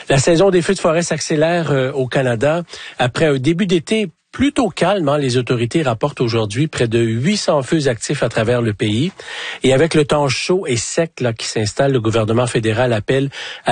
La saison des feux de forêt s'accélère au Canada. Après un début d'été plutôt calme, les autorités rapportent aujourd'hui près de 800 feux actifs à travers le pays. Et avec le temps chaud et sec qui s'installe, le gouvernement fédéral appelle